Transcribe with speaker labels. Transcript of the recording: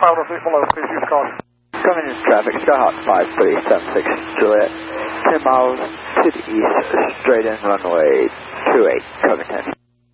Speaker 1: 5 feet below, please use caution.
Speaker 2: Coming in traffic, Skyhawk 5376 Juliet, 10 miles to the east, straight in runway 28, Covington.